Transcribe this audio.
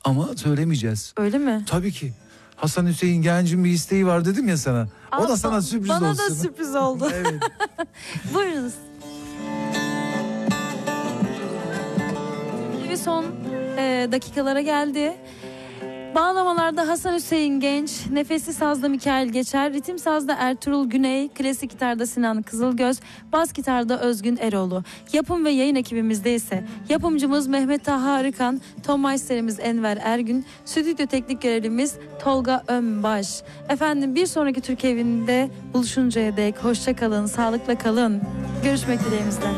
Ama söylemeyeceğiz. Öyle mi? Tabii ki. Hasan Hüseyin Genç'in bir isteği var dedim ya sana. O da sana sürpriz olsun. Bana da sürpriz oldu. Evet. Buyurunuz. Ve son dakikalara geldi. Bağlamalarda Hasan Hüseyin Genç, nefesli sazda Mikail Geçer, ritim sazda Ertuğrul Güney, klasik gitarda Sinan Kızılgöz, bas gitarda Özgün Eroğlu. Yapım ve yayın ekibimizde ise yapımcımız Mehmet Taha Arıkan, ton maisterimiz Enver Ergün, stüdyo teknik görevlimiz Tolga Önbaş. Efendim bir sonraki Türk Evi'nde buluşuncaya dek hoşça kalın, sağlıkla kalın. Görüşmek dileğimizle.